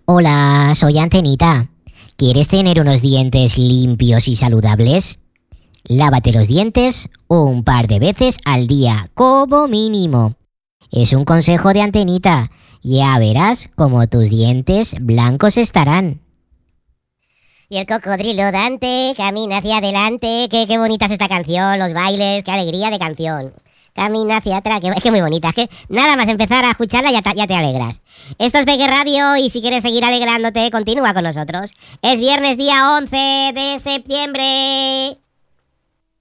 Hola, soy Antenita. ¿Quieres tener unos dientes limpios y saludables? Lávate los dientes un par de veces al día, como mínimo. Es un consejo de Antenita. Ya verás cómo tus dientes blancos estarán. Y el cocodrilo Dante camina hacia adelante. Qué bonita es esta canción, los bailes, qué alegría de canción. Camina hacia atrás, es que muy bonita. Es que nada más empezar a escucharla ya te alegras. Esto es Peque Radio y si quieres seguir alegrándote, continúa con nosotros. Es viernes día 11 de septiembre.